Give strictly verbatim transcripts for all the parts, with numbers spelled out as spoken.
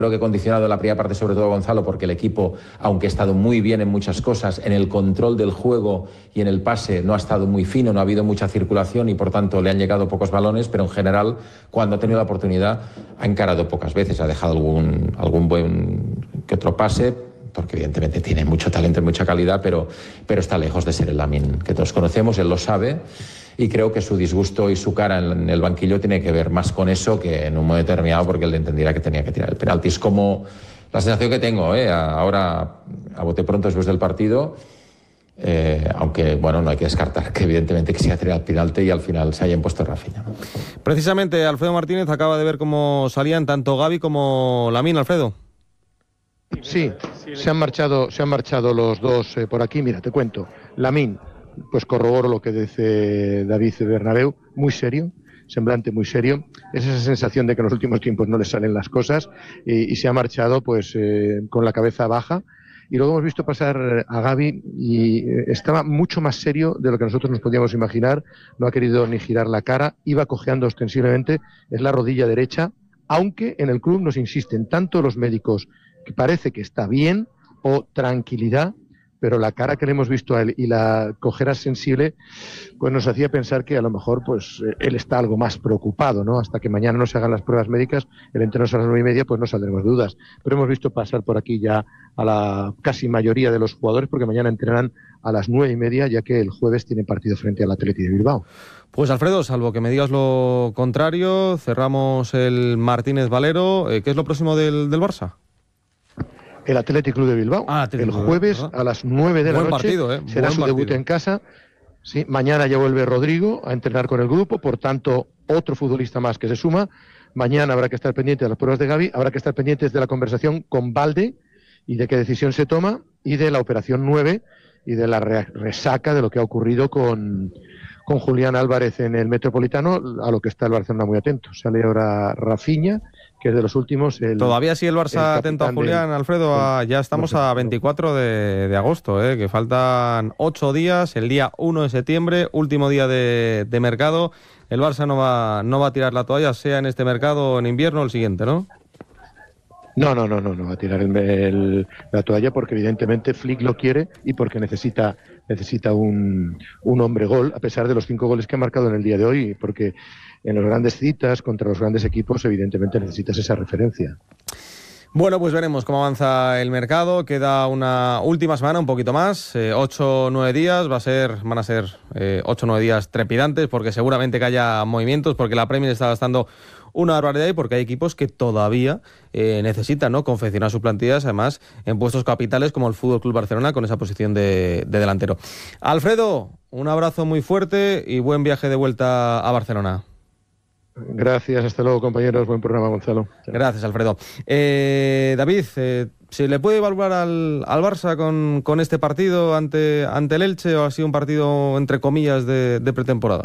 Creo que he condicionado la primera parte sobre todo Gonzalo porque el equipo, aunque ha estado muy bien en muchas cosas, en el control del juego y en el pase no ha estado muy fino, no ha habido mucha circulación y por tanto le han llegado pocos balones, pero en general cuando ha tenido la oportunidad ha encarado pocas veces, ha dejado algún, algún buen que otro pase, porque evidentemente tiene mucho talento y mucha calidad, pero, pero está lejos de ser el Lamine que todos conocemos, él lo sabe. Y creo que su disgusto y su cara en el banquillo tiene que ver más con eso que en un momento determinado porque él entendiera que tenía que tirar el penalti. Es como la sensación que tengo, ¿eh? ahora a bote pronto después del partido, eh, aunque bueno, no hay que descartar que evidentemente quisiera tirar el penalti y al final se haya impuesto Rafinha, ¿no? Precisamente Alfredo Martínez acaba de ver cómo salían tanto Gavi como Lamine, Alfredo. Sí, se han marchado, se han marchado los dos eh, por aquí. Mira, te cuento. Lamine, pues corroboro lo que dice David Bernabéu, muy serio, semblante muy serio. Es esa sensación de que en los últimos tiempos no le salen las cosas y, y se ha marchado pues eh, con la cabeza baja. Y luego hemos visto pasar a Gavi y eh, estaba mucho más serio de lo que nosotros nos podíamos imaginar. No ha querido ni girar la cara, iba cojeando ostensiblemente, es la rodilla derecha, aunque en el club nos insisten tanto los médicos que parece que está bien o tranquilidad, pero la cara que le hemos visto a él y la cojera sensible, pues nos hacía pensar que a lo mejor pues él está algo más preocupado, ¿no? Hasta que mañana no se hagan las pruebas médicas, el entreno es a las nueve y media, pues no saldremos dudas. Pero hemos visto pasar por aquí ya a la casi mayoría de los jugadores, porque mañana entrenarán a las nueve y media, ya que el jueves tienen partido frente al Athletic de Bilbao. Pues Alfredo, salvo que me digas lo contrario, cerramos el Martínez Valero. ¿Qué es lo próximo del, del Barça? El Athletic Club de Bilbao, ah, el jueves a las nueve de la Buen noche, partido, ¿eh? será Buen su partido. debut en casa. Sí, mañana ya vuelve Rodrigo a entrenar con el grupo, por tanto, otro futbolista más que se suma. Mañana habrá que estar pendiente de las pruebas de Gavi, habrá que estar pendientes de la conversación con Balde y de qué decisión se toma, y de la operación nueve y de la re- resaca de lo que ha ocurrido con, con Julián Álvarez en el Metropolitano, a lo que está el Barcelona muy atento. Sale ahora Rafinha, que es de los últimos. El, Todavía sí el Barça atento a Julián, del, Alfredo, a, ya estamos a veinticuatro de, de agosto, ¿eh? Que faltan ocho días, el día uno de septiembre, último día de, de mercado. El Barça no va, no va a tirar la toalla, sea en este mercado en invierno o el siguiente, ¿no? No, no, no, no, no va a tirar el, el, la toalla porque evidentemente Flick lo quiere y porque necesita necesita un, un hombre gol, a pesar de los cinco goles que ha marcado en el día de hoy, porque en las grandes citas contra los grandes equipos evidentemente necesitas esa referencia. Bueno, pues veremos cómo avanza el mercado. Queda una última semana, un poquito más, eh, ocho o nueve días. Va a ser, van a ser eh, ocho o nueve días trepidantes, porque seguramente que haya movimientos, porque la Premier está gastando una barbaridad y porque hay equipos que todavía eh, necesitan, ¿no?, confeccionar sus plantillas, además en puestos capitales como el Fútbol Club Barcelona, con esa posición de, de delantero. Alfredo, un abrazo muy fuerte y buen viaje de vuelta a Barcelona. Gracias, hasta luego compañeros, buen programa, Gonzalo. Gracias, Alfredo. Eh, David, eh, ¿se le puede evaluar al, al Barça con, con este partido ante, ante el Elche, o ha sido un partido entre comillas de, de pretemporada?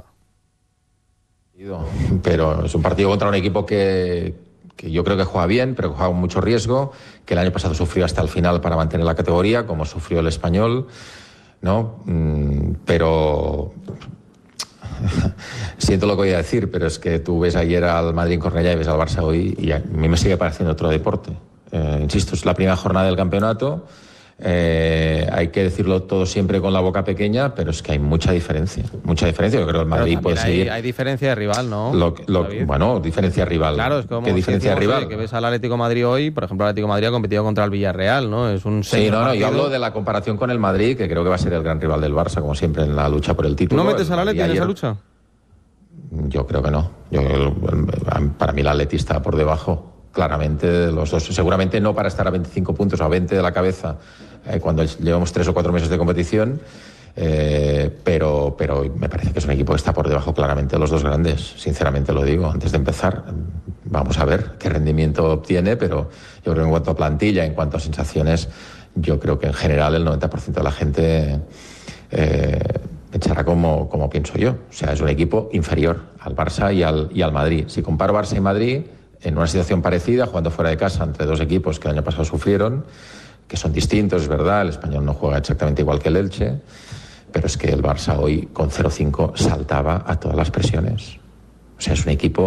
Pero es un partido contra un equipo que, que yo creo que juega bien, pero que juega con mucho riesgo, que el año pasado sufrió hasta el final para mantener la categoría, como sufrió el Español, ¿no? Mm, pero siento lo que voy a decir, pero es que tú ves ayer al Madrid en Cornellá y ves al Barça hoy y a mí me sigue pareciendo otro deporte. Eh, insisto, es la primera jornada del campeonato. Eh, hay que decirlo todo siempre con la boca pequeña, pero es que hay mucha diferencia, mucha diferencia. Yo creo que el Madrid puede hay, seguir. Hay diferencia de rival, ¿no? Lo, lo, bueno, diferencia de rival. Claro, es como ¿qué diferencia de rival? Hoy, que ves al Atlético de Madrid hoy, por ejemplo, el Atlético de Madrid ha competido contra el Villarreal, ¿no? Es un sí, no, no, partido. yo hablo de la comparación con el Madrid, que creo que va a ser el gran rival del Barça, como siempre en la lucha por el título. ¿No metes al Atleti en esa lucha? Yo creo que no. Yo, para mí el Atleti está por debajo, claramente, de los dos. Seguramente no para estar a veinticinco puntos o a veinte de la cabeza eh, cuando llevamos tres o cuatro meses de competición, eh, pero, pero me parece que es un equipo que está por debajo claramente de los dos grandes, sinceramente lo digo. Antes de empezar, vamos a ver qué rendimiento obtiene, pero yo creo que en cuanto a plantilla, en cuanto a sensaciones, yo creo que en general el noventa por ciento de la gente eh, echará como, como pienso yo. O sea, es un equipo inferior al Barça y al, y al Madrid. Si comparo Barça y Madrid en una situación parecida, jugando fuera de casa entre dos equipos que el año pasado sufrieron, que son distintos, es verdad, el Español no juega exactamente igual que el Elche, pero es que el Barça hoy con cero cinco saltaba a todas las presiones. O sea, es un equipo,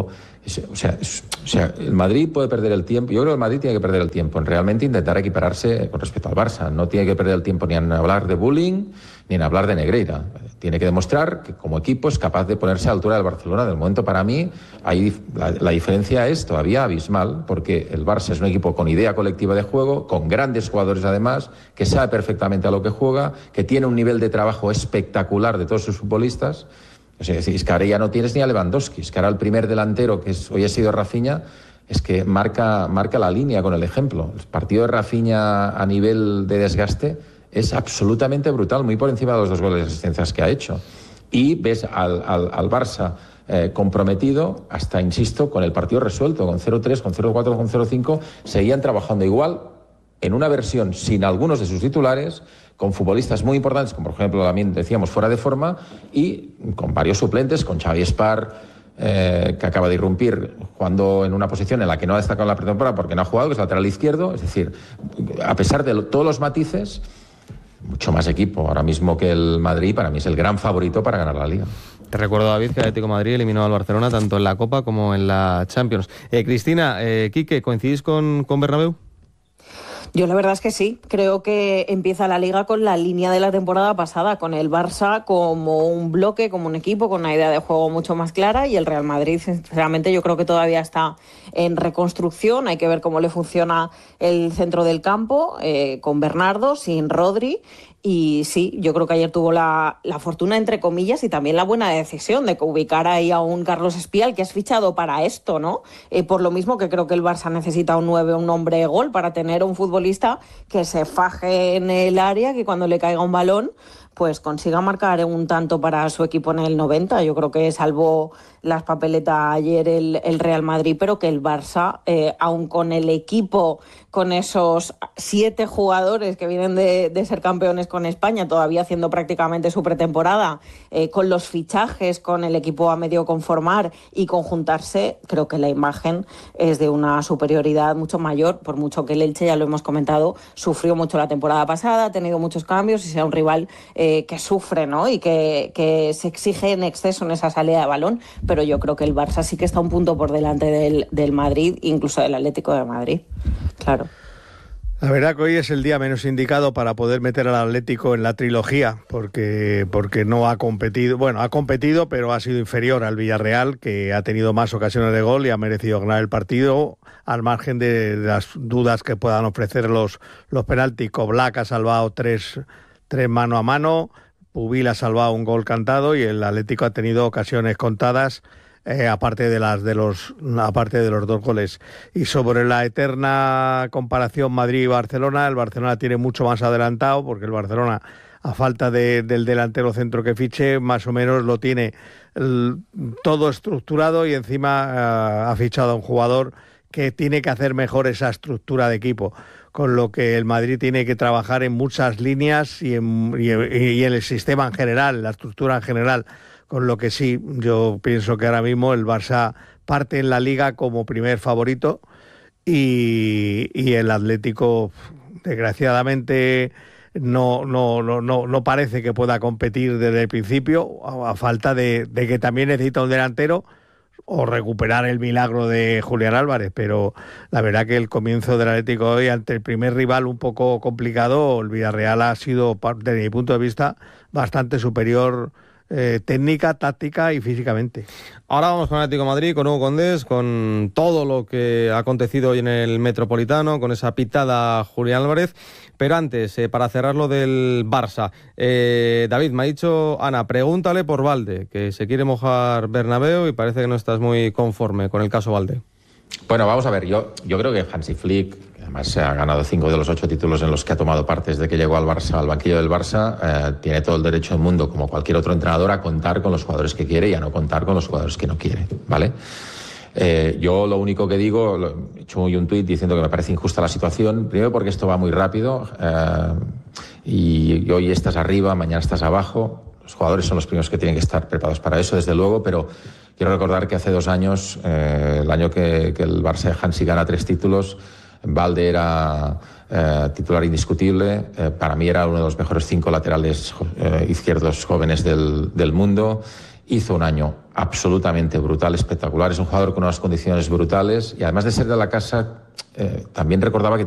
O sea, es, o sea, el Madrid puede perder el tiempo. Yo creo que el Madrid tiene que perder el tiempo en realmente intentar equipararse con respecto al Barça. No tiene que perder el tiempo ni en hablar de bullying ni en hablar de Negreira. Tiene que demostrar que como equipo es capaz de ponerse a la altura del Barcelona. Del momento, para mí, ahí la, la diferencia es todavía abismal, porque el Barça es un equipo con idea colectiva de juego, con grandes jugadores además, que sabe perfectamente a lo que juega, que tiene un nivel de trabajo espectacular de todos sus futbolistas. O sea, es que ahora ya no tienes ni a Lewandowski, es que ahora el primer delantero, que es, hoy ha sido Rafinha, es que marca, marca la línea con el ejemplo. El partido de Rafinha a nivel de desgaste es absolutamente brutal, muy por encima de los dos goles de asistencias que ha hecho. Y ves al, al, al Barça eh, comprometido, hasta, insisto, con el partido resuelto, con cero tres, con cero cuatro, con cero cinco, seguían trabajando igual en una versión sin algunos de sus titulares, con futbolistas muy importantes, como por ejemplo también decíamos fuera de forma, y con varios suplentes, con Xavi Espar, eh, que acaba de irrumpir jugando en una posición en la que no ha destacado en la pretemporada porque no ha jugado, que es lateral izquierdo. Es decir, a pesar de lo, todos los matices, mucho más equipo ahora mismo que el Madrid. Para mí es el gran favorito para ganar la Liga. Te recuerdo, David, que el Atlético de Madrid eliminó al Barcelona tanto en la Copa como en la Champions. Eh, Cristina, eh, Quique, ¿coincidís con, con Bernabéu? Yo la verdad es que sí, creo que empieza la Liga con la línea de la temporada pasada, con el Barça como un bloque, como un equipo, con una idea de juego mucho más clara, y el Real Madrid, sinceramente, yo creo que todavía está en reconstrucción. Hay que ver cómo le funciona el centro del campo, eh, con Bernardo, sin Rodri. Y sí, yo creo que ayer tuvo la, la fortuna, entre comillas, y también la buena decisión de ubicar ahí a un Carlos Espial, que has fichado para esto, ¿no? Eh, por lo mismo que creo que el Barça necesita un nueve, un hombre gol, para tener un futbolista que se faje en el área, que cuando le caiga un balón, pues consiga marcar un tanto para su equipo en el noventa. Yo creo que salvó las papeletas ayer el, el Real Madrid, pero que el Barça, eh, aun con el equipo, con esos siete jugadores que vienen de, de ser campeones con España, todavía haciendo prácticamente su pretemporada, eh, con los fichajes, con el equipo a medio conformar y conjuntarse, creo que la imagen es de una superioridad mucho mayor, por mucho que el Elche, ya lo hemos comentado, sufrió mucho la temporada pasada, ha tenido muchos cambios y sea un rival eh, que sufre, ¿no? Y que, que se exige en exceso en esa salida de balón, pero yo creo que el Barça sí que está un punto por delante del, del Madrid, incluso del Atlético de Madrid, claro. La verdad que hoy es el día menos indicado para poder meter al Atlético en la trilogía, porque, porque no ha competido, bueno, ha competido, pero ha sido inferior al Villarreal, que ha tenido más ocasiones de gol y ha merecido ganar el partido, al margen de, de las dudas que puedan ofrecer los, los penaltis. Oblak ha salvado tres, tres mano a mano, Pubil ha salvado un gol cantado y el Atlético ha tenido ocasiones contadas, Eh, aparte de las de los aparte de los dos goles. Y sobre la eterna comparación Madrid-Barcelona, el Barcelona tiene mucho más adelantado, porque el Barcelona, a falta de, del delantero centro que fiche, más o menos lo tiene el, todo estructurado, y encima uh, ha fichado a un jugador que tiene que hacer mejor esa estructura de equipo, con lo que el Madrid tiene que trabajar en muchas líneas y en, y, y en el sistema en general, la estructura en general. Con lo que sí, yo pienso que ahora mismo el Barça parte en la Liga como primer favorito y, y el Atlético, desgraciadamente, no, no, no, no, no parece que pueda competir desde el principio, a, a falta de, de que también necesita un delantero o recuperar el milagro de Julián Álvarez. Pero la verdad que el comienzo del Atlético hoy, ante el primer rival un poco complicado, el Villarreal ha sido, desde mi punto de vista, bastante superior Eh, técnica, táctica y físicamente. Ahora vamos con Atlético de Madrid, con Hugo Condés, con todo lo que ha acontecido hoy en el Metropolitano, con esa pitada Julián Álvarez. Pero antes, eh, para cerrar lo del Barça, eh, David, me ha dicho Ana, pregúntale por Valde, que se quiere mojar Bernabéu y parece que no estás muy conforme con el caso Valde. Bueno, vamos a ver, yo, yo creo que Hansi Flick, que además se ha ganado cinco de los ocho títulos en los que ha tomado parte desde que llegó al Barça, al banquillo del Barça, eh, tiene todo el derecho del mundo, como cualquier otro entrenador, a contar con los jugadores que quiere y a no contar con los jugadores que no quiere, ¿vale? Eh, yo lo único que digo, lo, he hecho hoy un tuit diciendo que me parece injusta la situación, primero porque esto va muy rápido, eh, y, y hoy estás arriba, mañana estás abajo. Los jugadores son los primeros que tienen que estar preparados para eso, desde luego, pero quiero recordar que hace dos años, eh, el año que, que el Barça de Hansi gana tres títulos, Valde era eh, titular indiscutible, eh, para mí era uno de los mejores cinco laterales eh, izquierdos jóvenes del, del mundo, hizo un año absolutamente brutal, espectacular. Es un jugador con unas condiciones brutales y además de ser de la casa, eh, también recordaba que